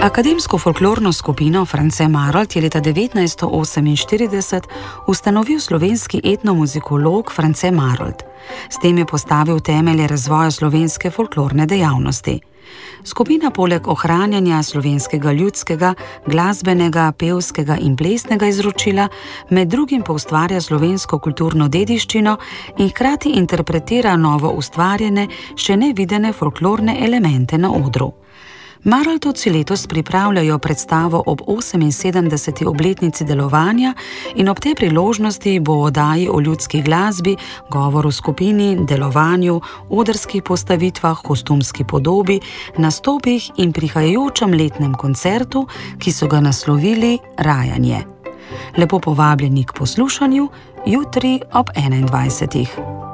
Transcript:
Akademsko folklorno skupino France Marolt je leta 1948 ustanovil slovenski etnomuzikolog France Marolt. S tem je postavil temelje razvoja slovenske folklorne dejavnosti. Skupina poleg ohranjanja slovenskega ljudskega, glasbenega, pevskega in plesnega izročila med drugim poustvarja slovensko kulturno dediščino in hkrati interpretira novo ustvarjene, še nevidene folklorne elemente na odru. Maroltovci letos pripravljajo predstavo ob 78. obletnici delovanja in ob tej priložnosti bo o oddaji o ljudski glasbi, govoru skupini, delovanju, odrskih postavitvah, kostumski podobi, nastopih in prihajajočem letnem koncertu, ki so ga naslovili Rajanje. Lepo povabljeni k poslušanju jutri ob 21.